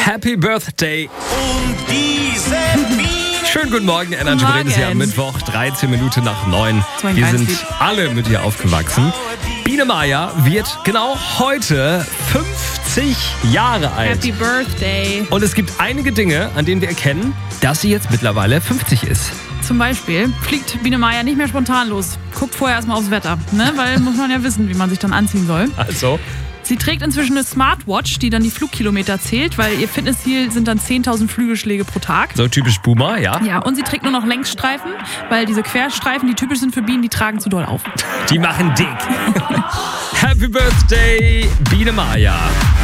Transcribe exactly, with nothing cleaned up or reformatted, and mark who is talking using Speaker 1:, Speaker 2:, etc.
Speaker 1: Happy Birthday.
Speaker 2: Und diese Biene.
Speaker 1: Schönen guten Morgen, Energy Bremen ist ja am Mittwoch, dreizehn Minuten nach neun.
Speaker 3: So ein
Speaker 1: Wir
Speaker 3: geiles
Speaker 1: sind
Speaker 3: Lied.
Speaker 1: alle mit ihr aufgewachsen. Biene Maya wird genau heute fünfzig Jahre alt.
Speaker 3: Happy Birthday.
Speaker 1: Und es gibt einige Dinge, an denen wir erkennen, dass sie jetzt mittlerweile fünfzig ist.
Speaker 3: Zum Beispiel fliegt Biene Maya nicht mehr spontan los. Guckt vorher erstmal aufs Wetter, ne? Weil muss man ja wissen, wie man sich dann anziehen soll.
Speaker 1: Also,
Speaker 3: Sie trägt inzwischen eine Smartwatch, die dann die Flugkilometer zählt, weil ihr Fitnessziel sind dann zehntausend Flügelschläge pro Tag.
Speaker 1: so typisch Boomer, ja.
Speaker 3: Ja, und sie trägt nur noch Längsstreifen, weil diese Querstreifen, die typisch sind für Bienen, die tragen zu doll auf.
Speaker 1: Die machen dick. Happy Birthday, Biene Maya.